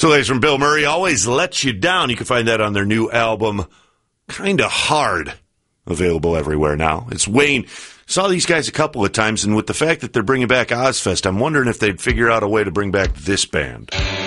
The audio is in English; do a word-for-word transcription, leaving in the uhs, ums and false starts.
So, ladies, from Bill Murray, Always Let You Down. You can find that on their new album, Kinda Hard, available everywhere now. It's Wayne. Saw these guys a couple of times, and with the fact that they're bringing back Ozfest, I'm wondering if they'd figure out a way to bring back this band.